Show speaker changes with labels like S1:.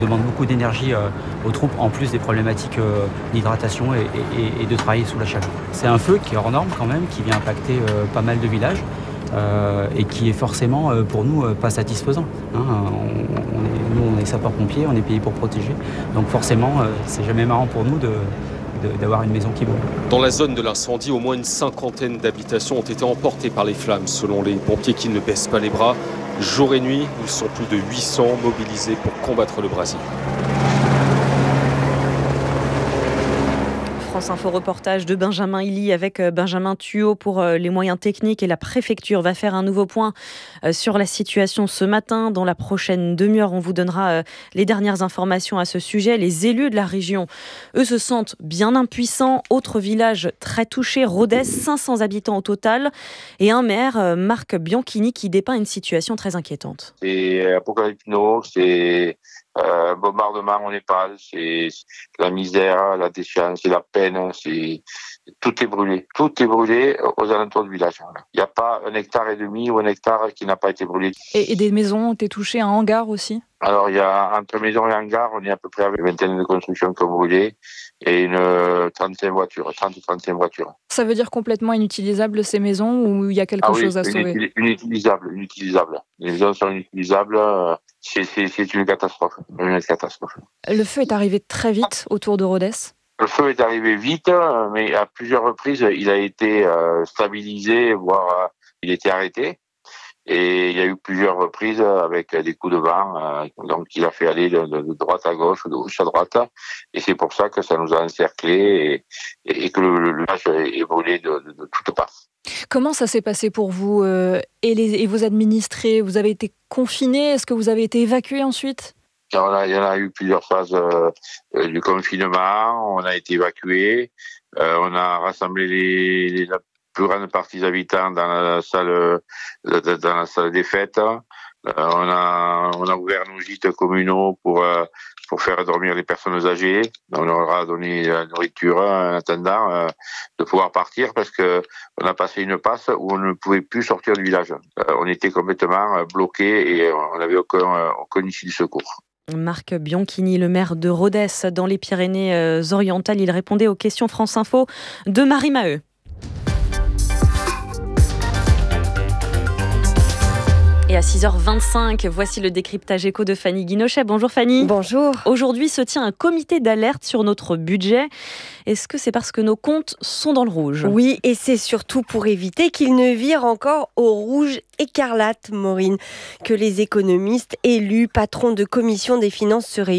S1: On demande beaucoup d'énergie aux troupes, en plus des problématiques d'hydratation et de travailler sous la chaleur. C'est un feu qui est hors norme quand même, qui vient impacter pas mal de villages et qui est forcément pour nous pas satisfaisant. Nous on est sapeurs-pompiers, on est payés pour protéger, donc forcément c'est jamais marrant pour nous d'avoir une maison qui brûle.
S2: Dans la zone de l'incendie, au moins une cinquantaine d'habitations ont été emportées par les flammes, selon les pompiers qui ne baissent pas les bras. Jour et nuit, ils sont plus de 800 mobilisés pour combattre le brasier.
S3: France Info reportage de Benjamin Hilly avec Benjamin Thuot pour les moyens techniques, et la préfecture va faire un nouveau point sur la situation ce matin. Dans la prochaine demi-heure, on vous donnera les dernières informations à ce sujet. Les élus de la région, eux, se sentent bien impuissants. Autre village très touché, Rodez, 500 habitants au total, et un maire, Marc Bianchini, qui dépeint une situation très inquiétante.
S4: C'est apocalyptique, c'est bombardement en Népal, c'est la misère, la déchéance, c'est la peine, tout est brûlé aux alentours du village. Il n'y a pas 1,5 hectare ou 1 hectare qui n'a pas été brûlé.
S5: Et des maisons ont été touchées, un hangar aussi?
S4: Alors il y a entre maison et hangar, on est à peu près avec une vingtaine de constructions qui ont brûlé et une 30 voitures.
S5: Ça veut dire complètement inutilisables ces maisons, ou il y a quelque chose à sauver?
S4: Inutilisable. Les maisons sont inutilisables. C'est une catastrophe.
S5: Le feu est arrivé très vite autour de Rodez.
S4: Le feu est arrivé vite, mais à plusieurs reprises, il a été stabilisé, voire il a été arrêté. Et il y a eu plusieurs reprises avec des coups de vent, donc il a fait aller de droite à gauche, de gauche à droite. Et c'est pour ça que ça nous a encerclés et que le village est brûlé de toutes parts.
S5: Comment ça s'est passé pour vous et vos administrés? Vous avez été confinés? Est-ce que vous avez été évacués ensuite?
S4: Il y en a eu plusieurs phases du confinement. On a été évacués. On a rassemblé la plus grande partie des habitants dans la salle des fêtes. On a ouvert nos gîtes communaux pour faire dormir les personnes âgées. On leur a donné la nourriture en attendant de pouvoir partir, parce que on a passé une passe où on ne pouvait plus sortir du village. On était complètement bloqués et on n'avait aucun issue de secours.
S3: Marc Bianchini, le maire de Rodez, dans les Pyrénées-Orientales, il répondait aux questions France Info de Marie Maheu. Et à 6h25, voici le décryptage éco de Fanny Guinochet. Bonjour Fanny.
S6: Bonjour.
S3: Aujourd'hui se tient un comité d'alerte sur notre budget. Est-ce que c'est parce que nos comptes sont dans le rouge?
S6: Oui, et c'est surtout pour éviter qu'ils ne virent encore au rouge écarlate, Maureen, que les économistes élus, patrons de commission des finances se réunissent